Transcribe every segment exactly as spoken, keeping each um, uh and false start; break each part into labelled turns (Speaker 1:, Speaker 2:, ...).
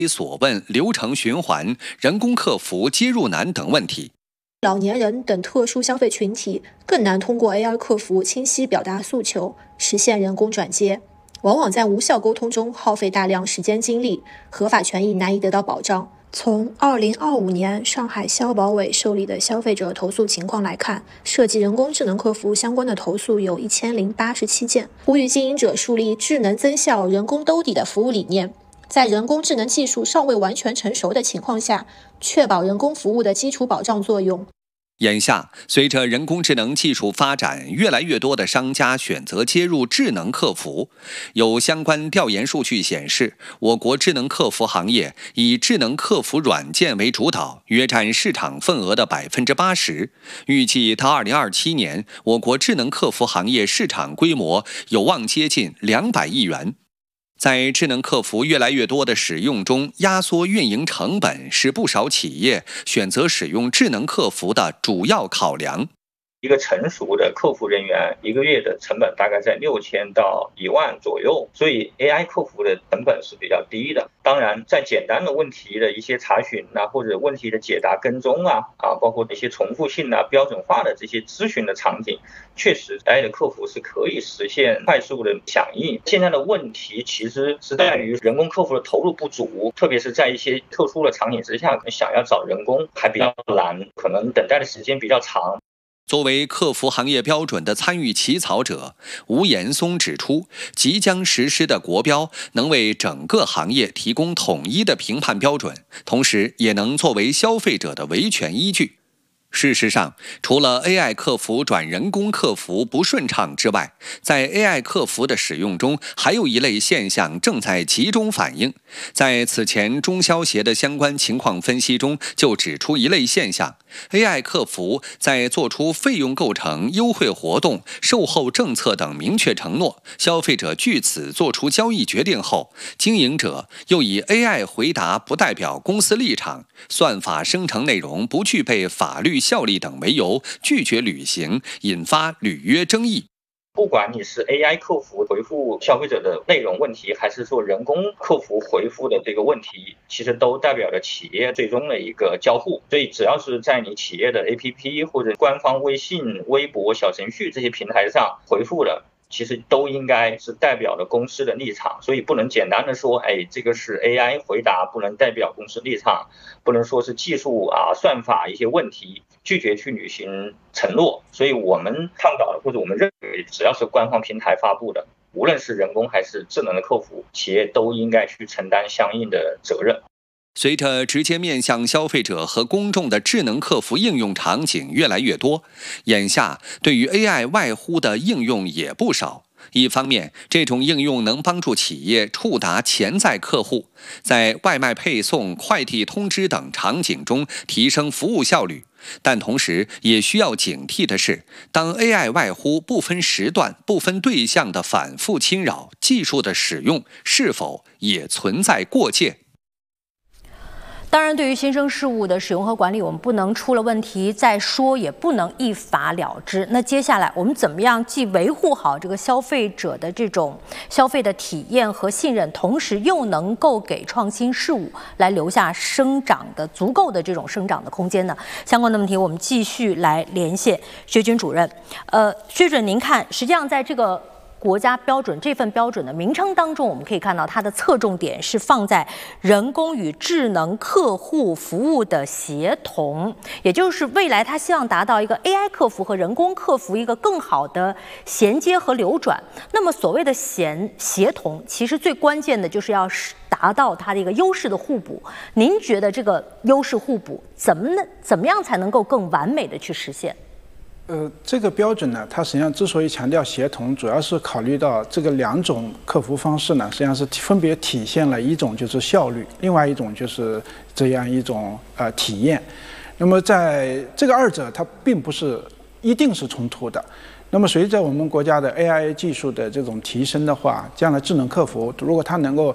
Speaker 1: 所问、流程循环、人工客服接入难等问题。
Speaker 2: 老年人等特殊消费群体更难通过 A I 客服清晰表达诉求，实现人工转接，往往在无效沟通中耗费大量时间精力，合法权益难以得到保障。从二零二五年上海消保委受理的消费者投诉情况来看，涉及人工智能客服相关的投诉有一千零八十七件。呼吁经营者树立智能增效、人工兜底的服务理念，在人工智能技术尚未完全成熟的情况下，确保人工服务的基础保障作用。
Speaker 1: 眼下，随着人工智能技术发展，越来越多的商家选择接入智能客服。有相关调研数据显示，我国智能客服行业以智能客服软件为主导，约占市场份额的百分之八十。预计到二零二七年，我国智能客服行业市场规模有望接近两百亿元。在智能客服越来越多的使用中，压缩运营成本是不少企业选择使用智能客服的主要考量。
Speaker 3: 一个成熟的客服人员一个月的成本大概在六千到一万左右，所以 A I 客服的成本是比较低的。当然，在简单的问题的一些查询啊，或者问题的解答跟踪啊，啊，包括一些重复性啊、标准化的这些咨询的场景，确实 A I 的客服是可以实现快速的响应。现在的问题其实是在于人工客服的投入不足，特别是在一些特殊的场景之下，想要找人工还比较难，可能等待的时间比较长。
Speaker 1: 作为客服行业标准的参与起草者，吴岩松指出，即将实施的国标能为整个行业提供统一的评判标准，同时也能作为消费者的维权依据。事实上，除了 A I 客服转人工客服不顺畅之外，在 A I 客服的使用中，还有一类现象正在集中反映。在此前中消协的相关情况分析中，就指出一类现象 ：A I 客服在做出费用构成、优惠活动、售后政策等明确承诺，消费者据此做出交易决定后，经营者又以 A I 回答不代表公司立场、算法生成内容不具备法律效力等为由拒绝履行，引发履约争议。
Speaker 3: 不管你是 A I 客服回复消费者的内容问题，还是说人工客服回复的这个问题，其实都代表着企业最终的一个交互。所以只要是在你企业的 A P P 或者官方微信、微博、小程序这些平台上回复的，其实都应该是代表了公司的立场，所以不能简单的说，哎，这个是 A I 回答，不能代表公司立场，不能说是技术啊、算法一些问题，拒绝去履行承诺。所以我们倡导的，或者我们认为，只要是官方平台发布的，无论是人工还是智能的客服，企业都应该去承担相应的责任。
Speaker 1: 随着直接面向消费者和公众的智能客服应用场景越来越多，眼下对于 A I 外呼的应用也不少。一方面，这种应用能帮助企业触达潜在客户，在外卖配送、快递通知等场景中提升服务效率。但同时也需要警惕的是，当 A I 外呼不分时段、不分对象的反复侵扰，技术的使用是否也存在过界？
Speaker 4: 当然，对于新生事物的使用和管理，我们不能出了问题再说，也不能一罚了之。那接下来我们怎么样既维护好这个消费者的这种消费的体验和信任，同时又能够给创新事物来留下生长的足够的这种生长的空间呢？相关的问题我们继续来连线薛军主任。呃，薛主任，您看，实际上在这个国家标准这份标准的名称当中，我们可以看到它的侧重点是放在人工与智能客户服务的协同，也就是未来它希望达到一个 A I 客服和人工客服一个更好的衔接和流转。那么所谓的协协同，其实最关键的就是要达到它的一个优势的互补。您觉得这个优势互补怎么呢？怎么样才能够更完美的去实现？
Speaker 5: 呃，这个标准呢，它实际上之所以强调协同，主要是考虑到这个两种客服方式呢，实际上是分别体现了一种就是效率，另外一种就是这样一种呃体验。那么在这个二者，它并不是一定是冲突的。那么随着我们国家的 A I 技术的这种提升的话，将来智能客服如果它能够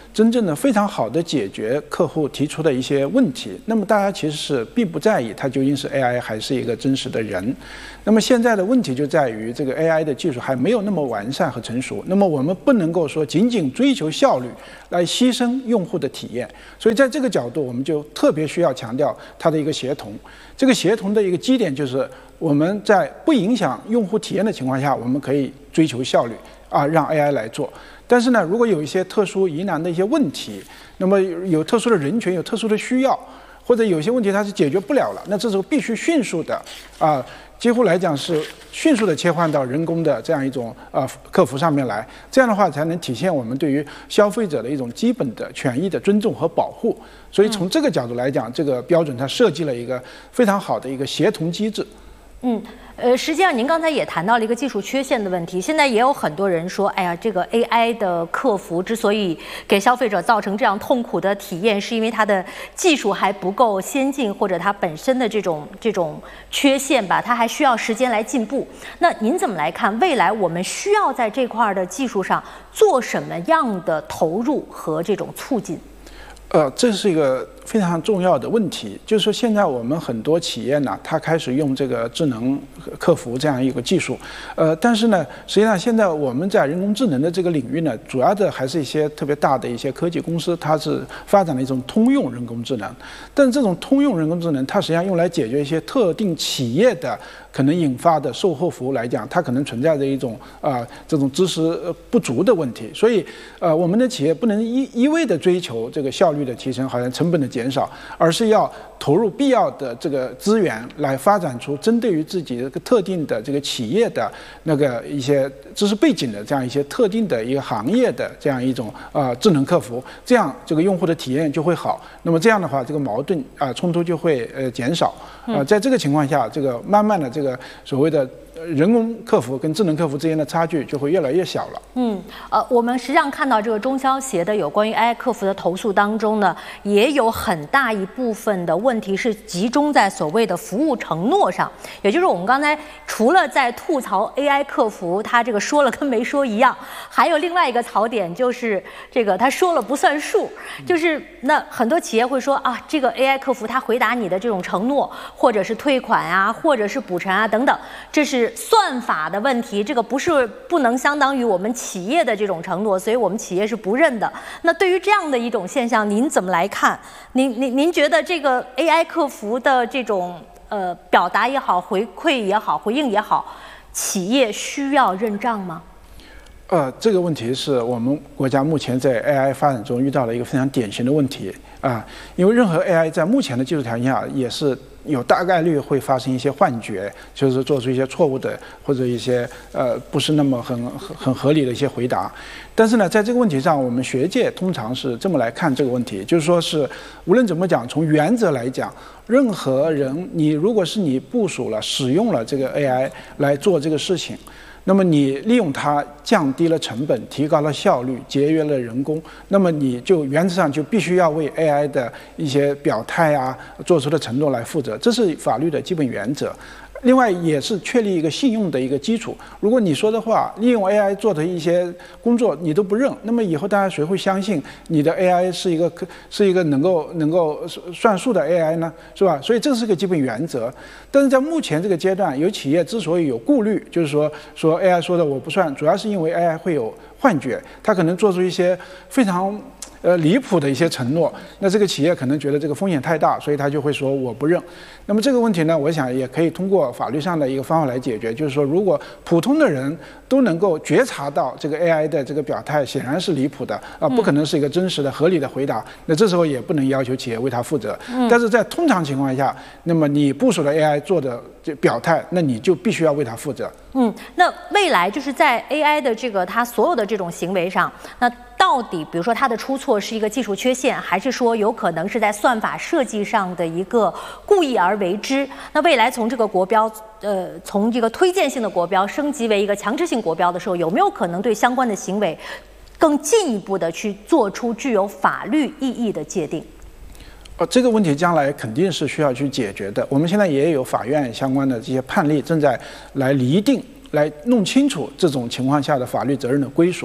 Speaker 5: 真正的非常好的解决客户提出的一些问题。那么大家其实是并不在意它究竟是 A I 还是一个真实的人。那么现在的问题就在于这个 A I 的技术还没有那么完善和成熟。那么我们不能够说仅仅追求效率来牺牲用户的体验。所以在这个角度，我们就特别需要强调它的一个协同。这个协同的一个基点就是我们在不影响用户体验的情况下，我们可以追求效率啊，让 A I 来做。但是呢，如果有一些特殊疑难的一些问题，那么有特殊的人群、有特殊的需要，或者有些问题它是解决不了了，那这时候必须迅速的啊，几乎来讲是迅速的切换到人工的这样一种啊客服上面来，这样的话才能体现我们对于消费者的一种基本的权益的尊重和保护。所以从这个角度来讲，这个标准它设计了一个非常好的一个协同机制。
Speaker 4: 嗯，呃，实际上您刚才也谈到了一个技术缺陷的问题。现在也有很多人说，哎呀，这个 A I 的客服之所以给消费者造成这样痛苦的体验，是因为它的技术还不够先进，或者它本身的这种这种缺陷吧，它还需要时间来进步。那您怎么来看未来我们需要在这块的技术上做什么样的投入和这种促进？
Speaker 5: 呃，这是一个非常重要的问题，就是说现在我们很多企业呢，它开始用这个智能客服这样一个技术，呃，但是呢，实际上现在我们在人工智能的这个领域呢，主要的还是一些特别大的一些科技公司，它是发展了一种通用人工智能，但这种通用人工智能，它实际上用来解决一些特定企业的可能引发的售后服务来讲，它可能存在着一种啊、呃、这种知识不足的问题，所以呃，我们的企业不能一一味的追求这个效率的提升，好像成本的减少，而是要投入必要的这个资源来发展出针对于自己这个特定的这个企业的那个一些知识背景的这样一些特定的一个行业的这样一种呃智能客服，这样这个用户的体验就会好。那么这样的话，这个矛盾啊、呃、冲突就会呃减少。呃，在这个情况下，这个慢慢的这个所谓的人工客服跟智能客服之间的差距就会越来越小了。
Speaker 4: 嗯，呃，我们实际上看到这个中消协的有关于 A I 客服的投诉当中呢，也有很大一部分的问题是集中在所谓的服务承诺上，也就是我们刚才除了在吐槽 A I 客服，他这个说了跟没说一样，还有另外一个槽点就是这个他说了不算数，就是那很多企业会说啊，这个 A I 客服他回答你的这种承诺，或者是退款啊，或者是补偿啊等等，这是算法的问题，这个不是不能相当于我们企业的这种承诺，所以我们企业是不认的。那对于这样的一种现象，您怎么来看？您您您觉得这个 A I 客服的这种呃表达也好，回馈也好，回应也好，企业需要认账吗？
Speaker 5: 呃，这个问题是我们国家目前在 A I 发展中遇到了一个非常典型的问题啊，因为任何 A I 在目前的技术条件下也是有大概率会发生一些幻觉，就是做出一些错误的或者一些呃不是那么很很很合理的一些回答。但是呢，在这个问题上，我们学界通常是这么来看这个问题，就是说是无论怎么讲，从原则来讲，任何人你如果是你部署了使用了这个 A I 来做这个事情，那么你利用它降低了成本，提高了效率，节约了人工，那么你就原则上就必须要为 A I 的一些表态啊、做出的承诺来负责，这是法律的基本原则。另外也是确立一个信用的一个基础。如果你说的话，利用 A I 做的一些工作你都不认，那么以后大家谁会相信你的 A I 是一个是一个能够能够算数的 A I 呢？是吧？所以这是个基本原则。但是在目前这个阶段，有企业之所以有顾虑，就是说说 A I 说的我不算，主要是因为 A I 会有幻觉，它可能做出一些非常呃离谱的一些承诺，那这个企业可能觉得这个风险太大，所以他就会说我不认。那么这个问题呢，我想也可以通过法律上的一个方法来解决，就是说如果普通的人都能够觉察到这个 A I 的这个表态显然是离谱的啊，不可能是一个真实的合理的回答，那这时候也不能要求企业为他负责。但是在通常情况下，那么你部署的 A I 做的这表态，那你就必须要为他负责。
Speaker 4: 嗯，那未来就是在 A I 的这个它所有的这种行为上，那到底比如说它的出错是一个技术缺陷，还是说有可能是在算法设计上的一个故意而为之？那未来从这个国标，呃，从这个推荐性的国标升级为一个强制性国标的时候，有没有可能对相关的行为更进一步的去做出具有法律意义的界定？
Speaker 5: 呃，这个问题将来肯定是需要去解决的。我们现在也有法院相关的这些判例正在来厘定、来弄清楚这种情况下的法律责任的归属。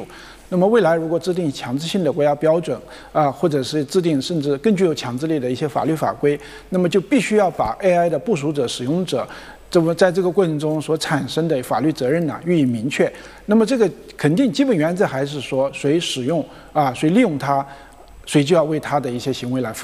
Speaker 5: 那么未来如果制定强制性的国家标准啊，或者是制定甚至更具有强制力的一些法律法规，那么就必须要把 A I 的部署者、使用者，这么在这个过程中所产生的法律责任呢予以明确。那么这个肯定基本原则还是说，谁使用啊，谁利用它，谁就要为他的一些行为来负责。